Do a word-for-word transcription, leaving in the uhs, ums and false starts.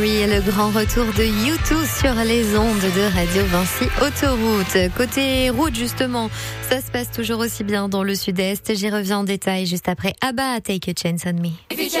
Oui, le grand retour de U deux sur les ondes de Radio Vinci Autoroute. Côté route, justement, ça se passe toujours aussi bien dans le sud-est. J'y reviens en détail juste après Abba, Take a Chance on Me.